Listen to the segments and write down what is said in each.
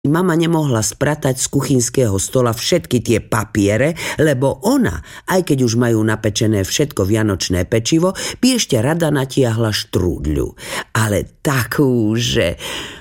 Mama nemohla spratať z kuchynského stola všetky tie papiere, lebo ona, aj keď už majú napečené všetko vianočné pečivo, by ešte rada natiahla štrúdľu. Ale takú, že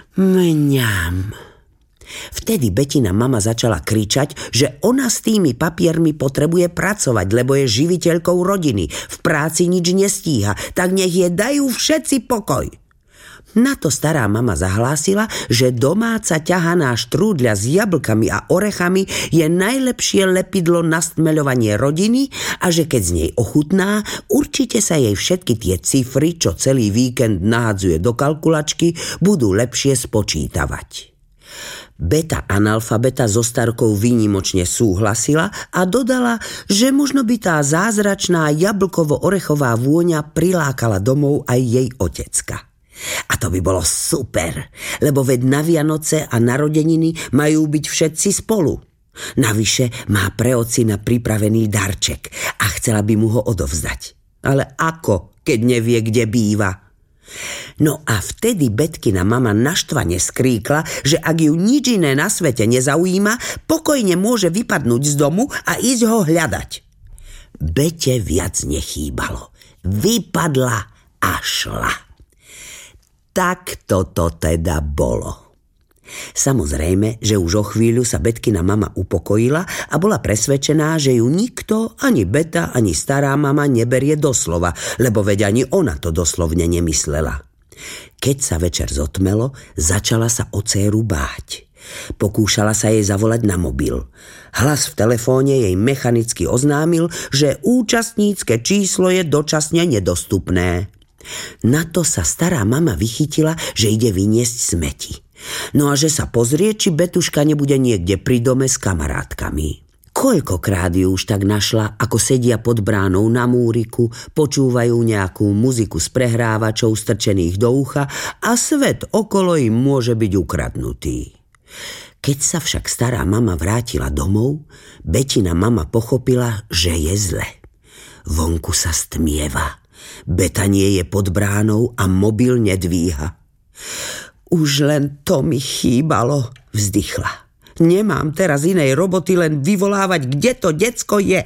mňam. Vtedy Betina mama začala kričať, že ona s tými papiermi potrebuje pracovať, lebo je živiteľkou rodiny. V práci nič nestíha, tak nech je dajú všetci pokoj. Na to stará mama zahlásila, že domáca ťahaná štrúdľa s jablkami a orechami je najlepšie lepidlo na stmeľovanie rodiny a že keď z nej ochutná, určite sa jej všetky tie cifry, čo celý víkend nahadzuje do kalkulačky, budú lepšie spočítavať. Beta analfabeta so starkou výnimočne súhlasila a dodala, že možno by tá zázračná jablkovo-orechová vôňa prilákala domov aj jej otecka. A to by bolo super, lebo veď na Vianoce a narodeniny majú byť všetci spolu. Navyše má pre ocina pripravený darček a chcela by mu ho odovzdať. Ale ako, keď nevie, kde býva? No a vtedy Betkina mama naštvane skríkla, že ak ju nič iné na svete nezaujíma, pokojne môže vypadnúť z domu a ísť ho hľadať. Bete viac nechýbalo. Vypadla a šla. Tak toto teda bolo. Samozrejme, že už o chvíľu sa Betkina mama upokojila a bola presvedčená, že ju nikto, ani Beta, ani stará mama neberie doslova, lebo veď ani ona to doslovne nemyslela. Keď sa večer zotmelo, začala sa o dcéru báť. Pokúšala sa jej zavolať na mobil. Hlas v telefóne jej mechanicky oznámil, že účastnícke číslo je dočasne nedostupné. Na to sa stará mama vychytila, že ide vyniesť smeti. No a že sa pozrie, či Betuška nebude niekde pri dome s kamarátkami. Koľkokrát ju už tak našla, ako sedia pod bránou na múriku, počúvajú nejakú muziku z prehrávačov strčených do ucha a svet okolo im môže byť ukradnutý. Keď sa však stará mama vrátila domov, Betina mama pochopila, že je zle. Vonku sa stmieva. Beta nie je pod bránou a mobil nedvíha. Už len to mi chýbalo, vzdychla. Nemám teraz inej roboty, len vyvolávať, kde to decko je.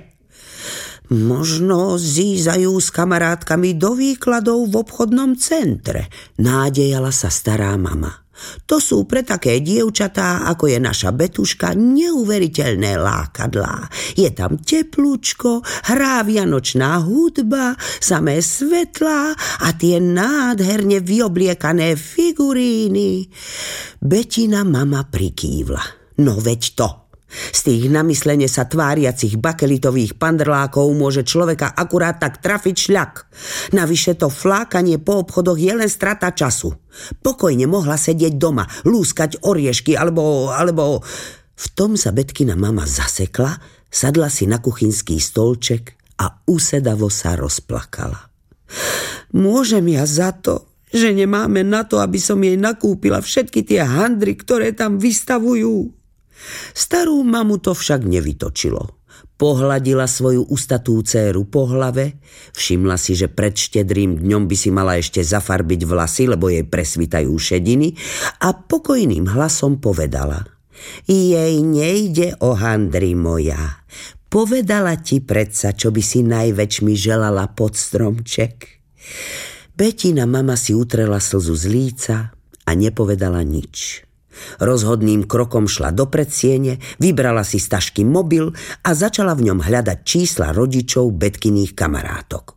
Možno zízajú s kamarátkami do výkladov v obchodnom centre, nádejala sa stará mama. To sú pre také dievčatá, ako je naša Betuška, neuveriteľné lákadlá. Je tam teplúčko, hrá vianočná hudba, samé svetlá a tie nádherne vyobliekané figuríny. Betina mama prikývla. No veď to. Z tých namyslene sa tváriacich bakelitových pandrlákov môže človeka akurát tak trafiť šľak. Navyše to flákanie po obchodoch je len strata času. Pokojne mohla sedieť doma, lúskať oriešky alebo... V tom sa Betkina mama zasekla, sadla si na kuchynský stolček a usedavo sa rozplakala. Môžem ja za to, že nemáme na to, aby som jej nakúpila všetky tie handry, ktoré tam vystavujú? Starú mamu to však nevytočilo. Pohladila svoju ustatú dcéru po hlave, všimla si, že pred štedrým dňom by si mala ešte zafarbiť vlasy, lebo jej presvitajú šediny, a pokojným hlasom povedala: Jej nejde o handry, moja. Povedala ti predsa, čo by si najväčšmi želala pod stromček. Betina mama si utrela slzu z líca a nepovedala nič. Rozhodným krokom šla do predsiene, vybrala si z tašky mobil a začala v ňom hľadať čísla rodičov Betkiných kamarátok.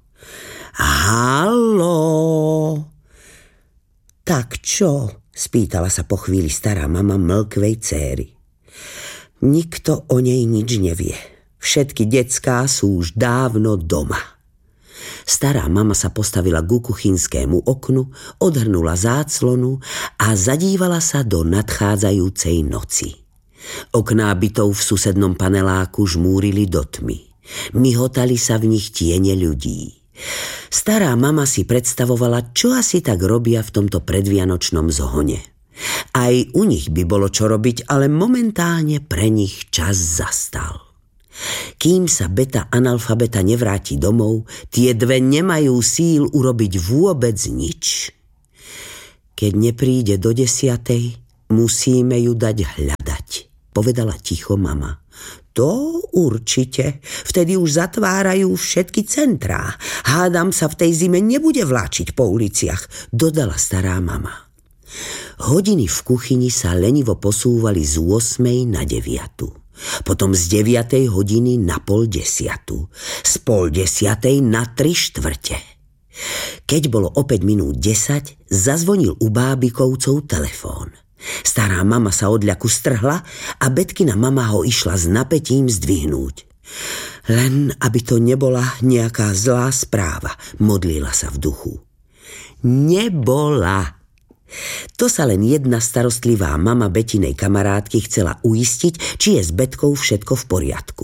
Haló! Tak čo? Spýtala sa po chvíli stará mama mlkvej céry. Nikto o nej nič nevie. Všetky decká sú už dávno doma. Stará mama sa postavila ku kuchynskému oknu, odhrnula záclonu a zadívala sa do nadchádzajúcej noci. Okná bytov v susednom paneláku žmúrili do tmy. Mihotali sa v nich tiene ľudí. Stará mama si predstavovala, čo asi tak robia v tomto predvianočnom zhone. Aj u nich by bolo čo robiť, ale momentálne pre nich čas zastal. Kým sa Beta analfabeta nevráti domov, tie dve nemajú síl urobiť vôbec nič. Keď nepríde do 10:00, Musíme ju dať hľadať, povedala ticho mama. To určite. Vtedy už zatvárajú všetky centrá. Hádam sa v tej zime nebude vláčiť po uliciach, dodala stará mama. Hodiny v kuchyni sa lenivo posúvali z 8 na 9. Potom z 9 hodiny na 9:30. Z 9:30 na 3/4. Keď bolo o 5 minút 10, zazvonil u Bábikovcov telefón. Stará mama sa od ľaku strhla a Betkina mama ho išla s napätím zdvihnúť. Len aby to nebola nejaká zlá správa, modlila sa v duchu. Nebola. To sa len jedna starostlivá mama Betinej kamarátky chcela uistiť, či je s Betkou všetko v poriadku.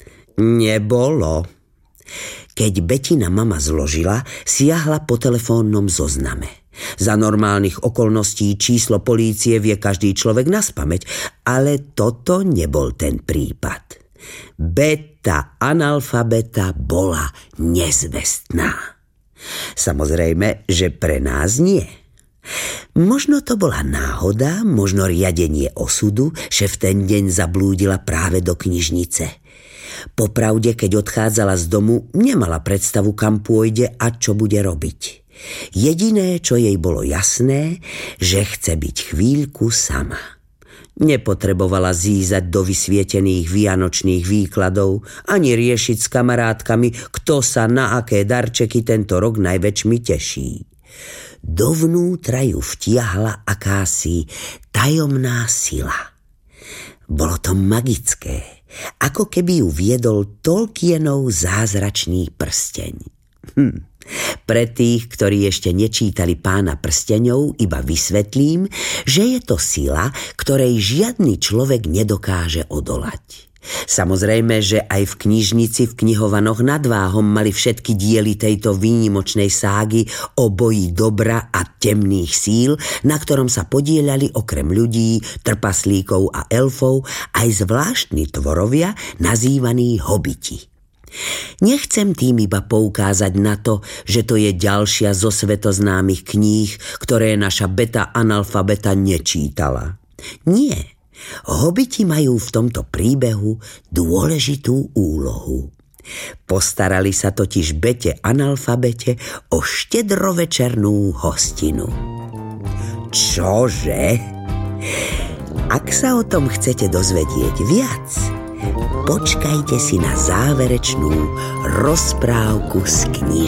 Nebolo. Keď Betina mama zložila, siahla po telefónnom zozname. Za normálnych okolností číslo polície vie každý človek naspamäť, ale toto nebol ten prípad. Beta analfabeta bola nezvestná. Samozrejme, že pre nás nie. Možno to bola náhoda, možno riadenie osudu, že v ten deň zablúdila práve do knižnice. Popravde, keď odchádzala z domu, nemala predstavu, kam pôjde a čo bude robiť. Jediné, čo jej bolo jasné, že chce byť chvíľku sama. Nepotrebovala zízať do vysvietených vianočných výkladov, ani riešiť s kamarátkami, kto sa na aké darčeky tento rok najväčšmi teší. Dovnútra ju vtiahla akási tajomná sila. Bolo to magické, ako keby ju viedol Tolkienov zázračný prsteň. Pre tých, ktorí ešte nečítali Pána prsteňov, iba vysvetlím, že je to sila, ktorej žiadny človek nedokáže odolať. Samozrejme, že aj v knižnici v knihovanoch nad Váhom mali všetky diely tejto výnimočnej ságy o boji dobra a temných síl, na ktorom sa podieľali okrem ľudí, trpaslíkov a elfov aj zvláštni tvorovia nazývaní hobiti. Nechcem tým iba poukázať na to, že to je ďalšia zo svetoznámych kníh, ktoré naša beta analfabeta nečítala. Nie, hobiti majú v tomto príbehu dôležitú úlohu. Postarali sa totiž bete analfabete o štedrovečernú hostinu. Čože? Ak sa o tom chcete dozvedieť viac, počkajte si na záverečnú rozprávku z knižnice.